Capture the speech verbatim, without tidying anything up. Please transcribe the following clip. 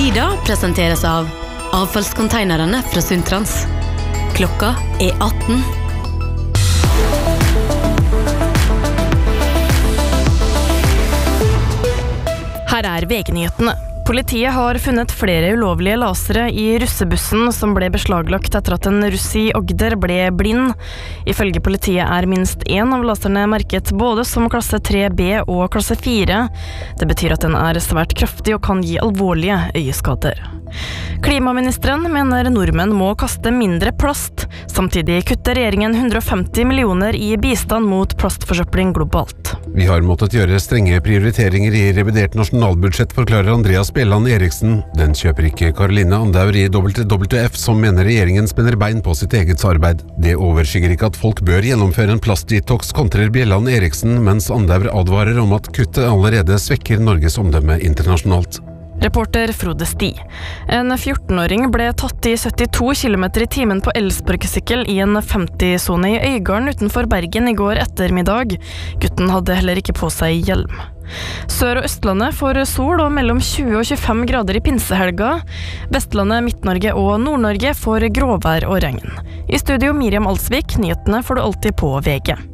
Sida presenteres av avfallskonteinerne fra Sundtrans. Klokka er atten. Her er V G-nyhetene. Politiet har funnet flere ulovlige lasere i russebussen som ble beslaglagt etter at en russ i Agder ble blind. Ifølge politiet er minst en av laserne merket både som klasse tre B og klasse fire. Det betyr at den er svært kraftig og kan gi alvorlige øyeskader. Klimaministeren mener nordmenn må kaste mindre plast. Samtidig kutter regjeringen hundre og femti millioner i bistand mot plastforsøpling globalt. Vi har måttet gjøre strenge prioriteringer i revidert nasjonalbudsjett, forklarer Andreas Bjelland Eriksen. Den kjøper ikke Karoline Andaur i W W F, som mener regjeringen spenner bein på sitt eget arbeid. Det overskygger ikke at folk bør gjennomføre en plastdetox, kontrer Bjelland Eriksen, mens Andaur advarer om at kuttet allerede svekker Norges omdømme internasjonalt. Reporter Frode Sti. En fjortenåring ble tatt i syttito kilometer i timen på elsparkesykkel i en femti-sone i Øygarden utenfor Bergen i går ettermiddag. Gutten hadde heller ikke på seg hjelm. Sør- og Østlandet får sol og mellom tjue og tjuefem grader i pinsehelga. Vestlandet, Midt-Norge og Nord-Norge får gråvær og regn. I studio Miriam Alsvik, nyhetene får du alltid på V G.